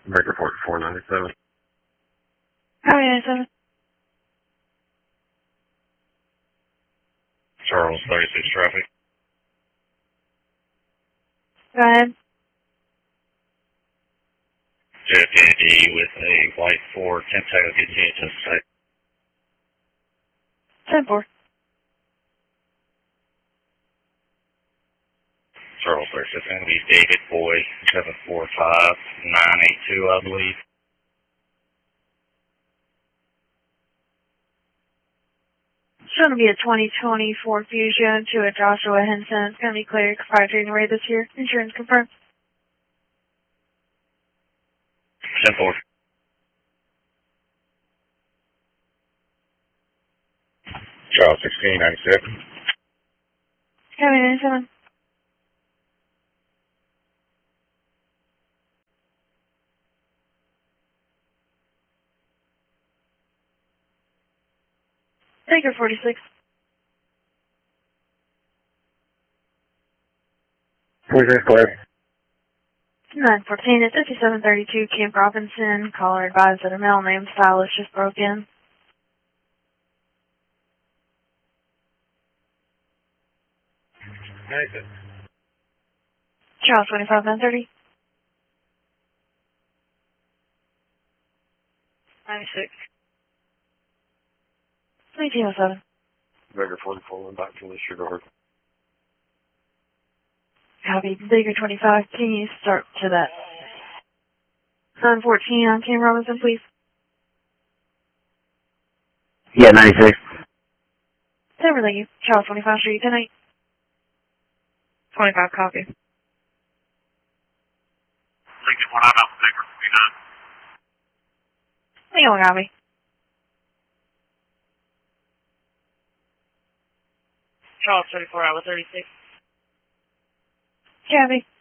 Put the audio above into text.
Breaker 497. Copy 97. Charles 36 traffic. Go ahead. JFK with a white Ford Tempo gets into site. 10-4. Charles 36, going to be David Boy 745982, I believe. It's going to be a 2024 Fusion to a Joshua Henson. It's going to be cleared prior to January this year. Insurance confirmed. 10-4. Charles 1697. Copy 97. Baker 46. 46 clear. 914 at 5732 Camp Robinson. Caller advised that a male named Silas just broke in. Nice. Charles 25 930. 96. 2207. Breaker 44, back to the sugar. Copy. Baker 25. Can you start to that? 914 on Camp Robinson, please. Yeah, 96. Never thank you. Charles 25 Street, 10-8. 25 copy. Lincoln 1, I'm out, Baker 49. Hang on, copy. Charles 34 hour 36. Copy.